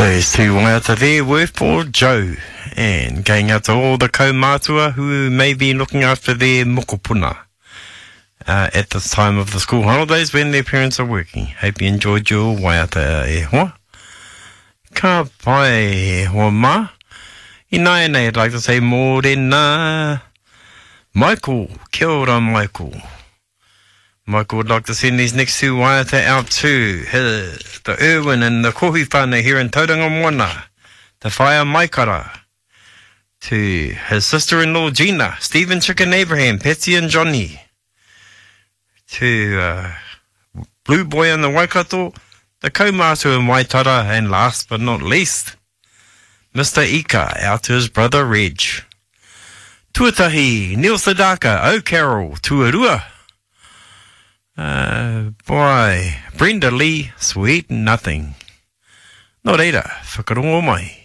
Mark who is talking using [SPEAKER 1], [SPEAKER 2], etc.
[SPEAKER 1] Those two waiata there were for Joe, and going out to all the kaumātua who may be looking after their mokopuna at this time of the school holidays when their parents are working. Hope you enjoyed your waiata e hoa. Ka pai e hoa ma. I nai nei, I'd like to say mōrena. Michael, kia ora Michael. Michael would like to send these next two waiata out to the Irwin and the Kohi whānau here in Tauranga Moana, the Whaia Maikara, to his sister-in-law Gina, Stephen Chicken Abraham, Patsy and Johnny, to Blue Boy and the Waikato, the Kaumātua and Waitara, and last but not least, Mr. Ika, out to his brother Reg. Tuatahi, Neil Sadaka, O'Carroll, Tuarua. Boy, Brenda Lee, sweet nothing. Nō reira, whakarongo mai.